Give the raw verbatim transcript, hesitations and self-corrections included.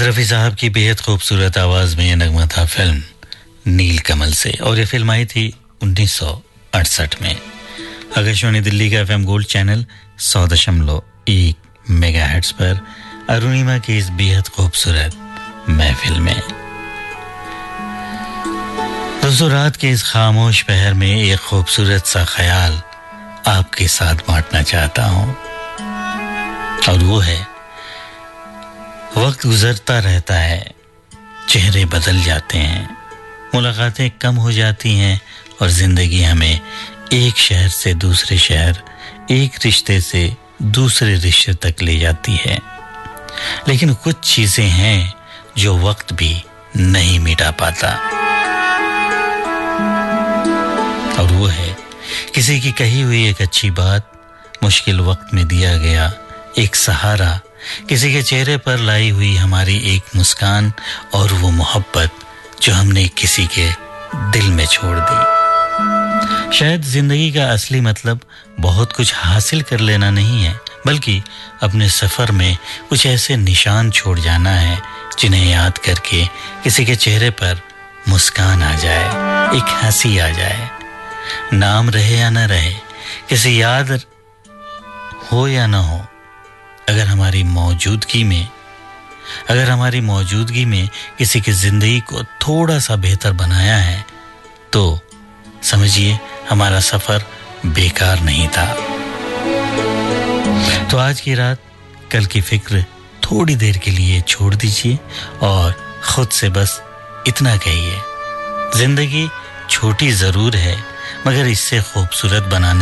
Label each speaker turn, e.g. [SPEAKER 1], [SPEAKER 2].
[SPEAKER 1] रफ़ी साहब की बेहद खूबसूरत आवाज़ में ये नगमा था फिल्म नील कमल से, और ये फिल्म आई थी उन्नीस सौ अड़सठ में। आकाशवाणी दिल्ली का एफएम गोल्ड चैनल सौ दशमलव एक मेगाहर्ट्ज़ पर अरुणिमा की इस बेहद खूबसूरत महफिल में। दोस्तों, रात के इस खामोश पहर में एक खूबसूरत सा ख्याल आपके साथ बांटना चाहता हूं, और वो है वक्त गुजरता रहता है, चेहरे बदल जाते हैं, मुलाकातें कम हो जाती हैं और जिंदगी हमें एक शहर से दूसरे शहर, एक रिश्ते से दूसरे रिश्ते तक ले जाती है। लेकिन कुछ चीजें हैं जो वक्त भी नहीं मिटा पाता, और वो है किसी की कही हुई एक अच्छी बात, मुश्किल वक्त में दिया गया एक सहारा, किसी के चेहरे पर लाई हुई हमारी एक मुस्कान, और वो मोहब्बत जो हमने किसी के दिल में छोड़ दी। शायद जिंदगी का असली मतलब बहुत कुछ हासिल कर लेना नहीं है, बल्कि अपने सफर में कुछ ऐसे निशान छोड़ जाना है जिन्हें याद करके किसी के चेहरे पर मुस्कान आ जाए, एक हंसी आ जाए। नाम रहे या न रहे, किसी याद हो या न हो, अगर हमारी मौजूदगी में अगर हमारी मौजूदगी में किसी की जिंदगी को थोड़ा सा बेहतर बनाया है, तो समझिए हमारा सफर बेकार नहीं था। तो आज की रात कल की फिक्र थोड़ी देर के लिए छोड़ दीजिए और खुद से बस इतना कहिए, जिंदगी छोटी जरूर है, मगर इससे खूबसूरत बनाने